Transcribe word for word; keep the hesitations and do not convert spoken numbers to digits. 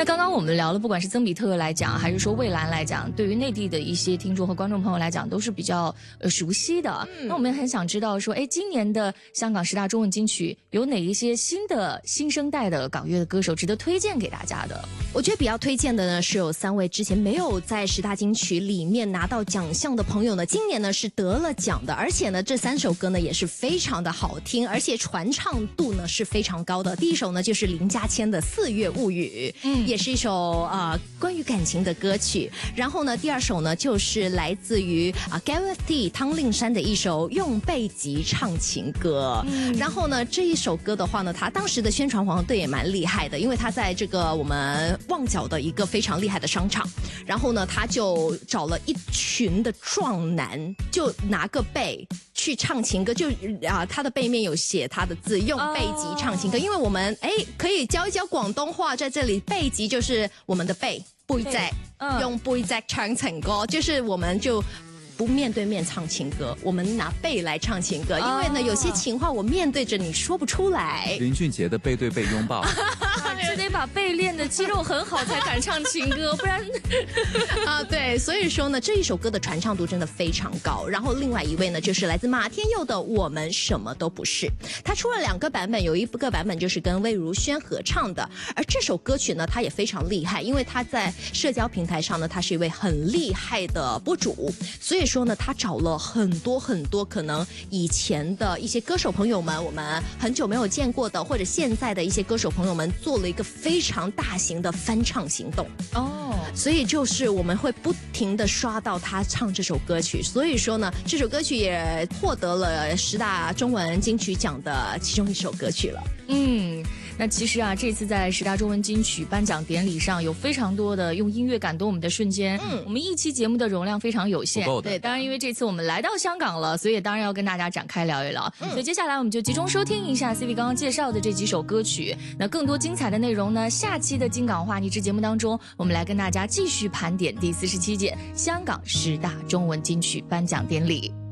那刚刚我们聊了，不管是曾比特来讲，还是说蔚蓝来讲，对于内地的一些听众和观众朋友来讲，都是比较呃熟悉的。嗯、那我们很想知道说，哎，今年的香港十大中文金曲有哪一些新的新生代的港乐的歌手值得推荐给大家的？ 我觉得比较推荐的呢，是有三位之前没有在十大金曲里面拿到奖项的朋友呢，今年呢是得了奖的，而且呢这三首歌呢也是非常的好听，而且传唱度呢是非常高的。第一首呢就是林家谦的《四月物语》，嗯，也是一首呃关于感情的歌曲。然后呢，第二首呢就是来自于啊 Gareth T 汤令山的一首用贝吉唱情歌。嗯、然后呢这一首歌的话呢，他当时的宣传黄队也蛮厉害的，因为他在这个我们旺角的一个非常厉害的商场，然后呢他就找了一群的壮男，就拿个贝去唱情歌，就啊他的背面有写他的字，用贝吉唱情歌。因为我们哎可以教一教广东话，在这里贝吉就是我们的贝背脊，嗯、用背脊唱情歌，就是我们就不面对面唱情歌，我们拿背来唱情歌，因为呢、哦、有些情话我面对着你说不出来。 林俊杰的背对背拥抱是得把背练的肌肉很好才敢唱情歌，不然啊对，所以说呢这一首歌的传唱度真的非常高。然后另外一位呢就是来自马天佑的《我们什么都不是》，他出了两个版本，有一个版本就是跟魏如萱合唱的，而这首歌曲呢他也非常厉害，因为他在社交平台上呢他是一位很厉害的博主，所以说呢他找了很多很多可能以前的一些歌手朋友们，我们很久没有见过的，或者现在的一些歌手朋友们，做了一个非常大型的翻唱行动哦，所以就是我们会不停的刷到他唱这首歌曲，所以说呢这首歌曲也获得了十大中文金曲奖的其中一首歌曲了。 嗯，那其实啊，这次在十大中文金曲颁奖典礼上有非常多的用音乐感动我们的瞬间。嗯，我们一期节目的容量非常有限，对，当然因为这次我们来到香港了，所以当然要跟大家展开聊一聊。嗯、所以接下来我们就集中收听一下 C V 刚刚介绍的这几首歌曲。那更多精彩的内容呢，下期的金港话题之节目当中，我们来跟大家继续盘点第四十七届香港十大中文金曲颁奖典礼。